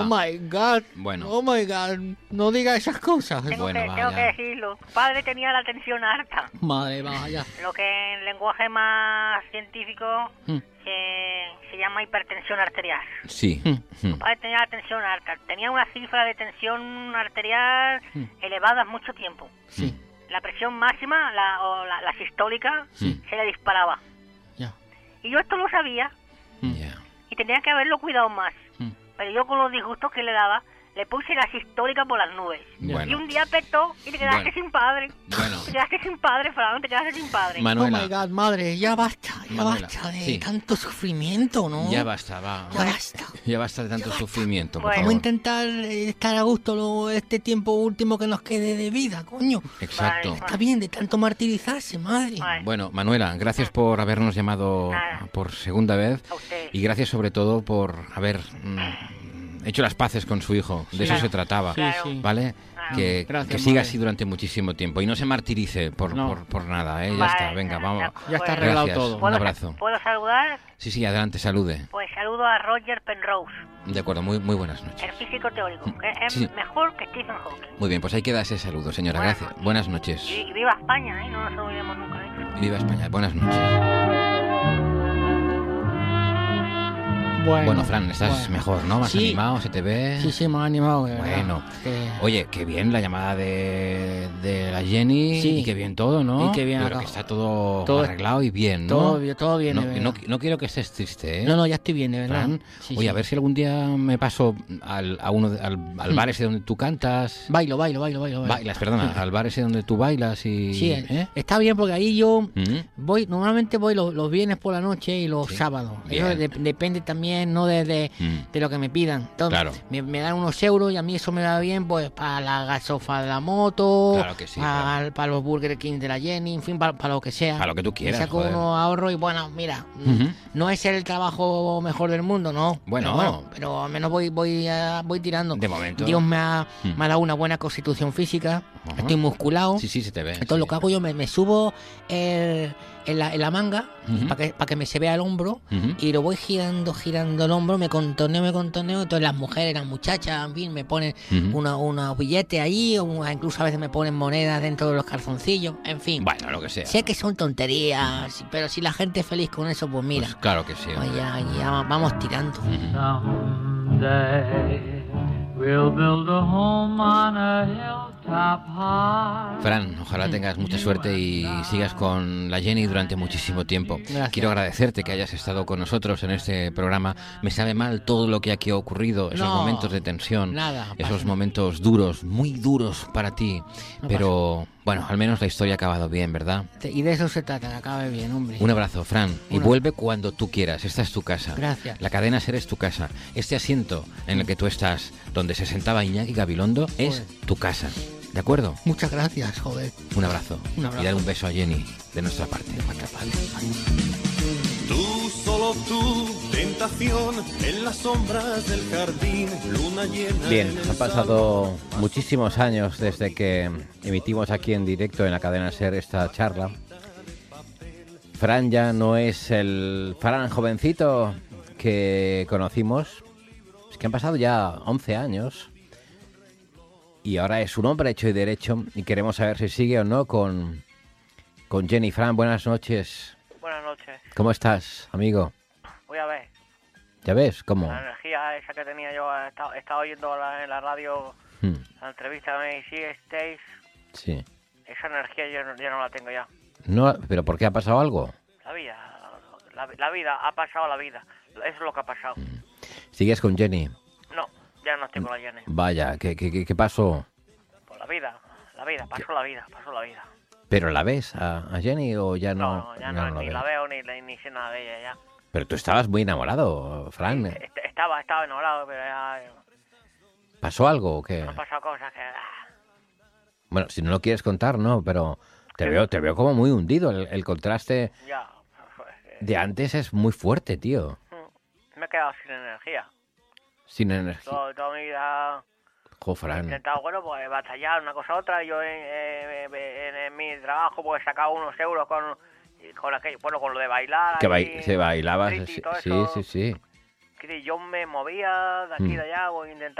Oh my God. Bueno. Oh my God. No diga esas cosas. Bueno, tengo que decirlo. Tu padre tenía la tensión alta. Madre, vaya. Lo que en lenguaje más científico Mm. se llama hipertensión arterial. Sí. Tu padre tenía la tensión alta. Tenía una cifra de tensión arterial elevada mucho tiempo. Sí. La presión máxima, la sistólica, Sí. se le disparaba. Ya. Y yo esto lo sabía Ya. y tenía que haberlo cuidado más. Mm. Pero yo con los disgustos que le daba, le puse la sistólica por las nubes. Bueno. Y un día petó y te quedaste Bueno. sin padre. Bueno. Te quedaste sin padre, Fran, te quedaste sin padre. Manuela. Oh my God, madre, ya basta Manuela, de sí. tanto sufrimiento, ¿no? Ya basta, va. Ya basta. Ya basta de tanto sufrimiento, por Bueno. Vamos a favor. intentar estar a gusto este tiempo último que nos quede de vida, coño. Exacto. Vale. Está bien de tanto martirizarse, madre. Vale. Bueno, Manuela, gracias por habernos llamado Nada. por segunda vez A ustedes. y gracias sobre todo por haber hecho las paces con su hijo. De eso Claro. se trataba, Sí, Claro. sí. ¿vale? Claro. Que Gracias, siga madre. así durante muchísimo tiempo y no se martirice por nada, ¿eh? Ya Vale, está, venga, vamos. Ya está Pues, arreglado Gracias. todo. Un abrazo. ¿Puedo saludar? Sí, adelante, salude. Pues saludo a Roger Penrose, De acuerdo, muy buenas noches. el físico teórico, que es Sí. mejor que Stephen Hawking. Muy bien, pues ahí queda ese saludo, señora. Buenas Gracias. noches. Buenas noches. Y viva España, ¿eh? No nos olvidemos nunca, ¿eh? Viva España. Buenas noches. Bueno, Fran, estás bueno. mejor, ¿no? Más Sí. animado, se te ve. Sí, más animado. de verdad. Bueno. Que- Oye, qué bien la llamada de la Jenny Sí. y qué bien todo, ¿no? Y qué bien Yo creo acá. que está todo, Todo- arreglado y bien, ¿no? todo bien, No, de verdad. no quiero que estés triste, ¿eh? No, ya estoy bien, de verdad. Fran, Sí, oye, sí. a ver si algún día me paso al bar ese donde tú cantas. Bailo. Bailas, perdona, al bar ese donde tú bailas y... Sí, ¿eh? está bien porque ahí yo ¿Mm? normalmente voy los viernes por la noche y los Sí. sábados. Bien. Eso depende también, ¿no? De lo que me pidan. Entonces, Claro. me dan unos euros y a mí eso me va bien, pues, para la gasofa de la moto, Claro que sí, para los Burger King de la Jenny, en fin, para lo que sea. Para lo que tú quieras, Me saco joder. unos ahorros y bueno, mira, Ujú. no es el trabajo mejor del mundo, ¿no? Bueno. Pero al menos voy tirando. De momento. Dios me ha dado una buena constitución física, Ajá. estoy musculado. Sí, se te ve. Entonces lo que hago yo, me subo en la manga Ujú. para que me se vea el hombro Ujú. y lo voy girando el hombro, me contoneo. Entonces las mujeres, las muchachas, en fin, me ponen Ujú. unos billetes ahí, incluso a veces me ponen monedas dentro de los calzoncillos, en fin. Bueno, lo que sea. Sé que son tonterías, pero si la gente es feliz con eso, pues mira, Pues claro que sí. pues ya vamos tirando. Someday we'll build a home on a hilltop high. Fran, ojalá tengas mucha suerte y sigas con la Jenny durante muchísimo tiempo. Gracias. Quiero agradecerte que hayas estado con nosotros en este programa. Me sabe mal todo lo que aquí ha ocurrido, esos No, momentos de tensión, nada, esos pasa. momentos duros, muy duros para ti. No Pero bueno, al menos la historia ha acabado bien, ¿verdad? Y de eso se trata, que acabe bien, hombre. Un abrazo, Fran, y Una- vuelve cuando tú quieras. Esta es tu casa. Gracias. La cadena SER es tu casa. Este asiento en el que tú estás, donde se sentaba Iñaki Gabilondo, es Joder. tu casa. ¿De acuerdo? Muchas gracias, joder. Un abrazo. Un abrazo. Y dar un beso a Jenny de nuestra parte. Tú, solo tú, tentación en las sombras del jardín, luna llena. Bien, en el han pasado muchísimos años desde que emitimos aquí en directo en la cadena SER esta charla. Fran ya no es el Fran jovencito que conocimos. Es que han pasado ya 11 años y ahora es un hombre hecho y derecho y queremos saber si sigue o no con Jenny. Fran, buenas noches. Buenas noches. ¿Cómo estás, amigo? Voy a ver. ¿Ya ves? ¿Cómo? La energía esa que tenía yo, he estado oyendo en la radio Hmm, la entrevista que me hicisteis. sí. Esa energía yo no la tengo ya. No, ¿pero por qué ha pasado algo? La vida, la vida, ha pasado la vida. Eso es lo que ha pasado. ¿Sigues con Jenny? No, ya no estoy con la Jenny. Vaya, ¿qué pasó? Pues la vida, pasó la vida. ¿Pero la ves a Jenny o ya no? No, ya no, ni ves? la veo ni sé nada de ella ya. Pero tú estabas muy enamorado, Fran. Estaba enamorado, pero ya ¿Pasó algo o qué? han pasado cosas que... Bueno, si no lo quieres contar, no, pero te veo como muy hundido. El contraste ya, de antes es muy fuerte, tío. me he quedado sin energía. Sin energía. Toda mi vida Jo, he Fran. intentado, bueno, pues batallar una cosa a otra. Yo en mi trabajo pues he sacado unos euros con aquello, bueno, con lo de bailar. Que ahí, se bailaba, street y sí, todo sí, eso, sí, sí. que yo me movía de aquí y de allá, o intentaba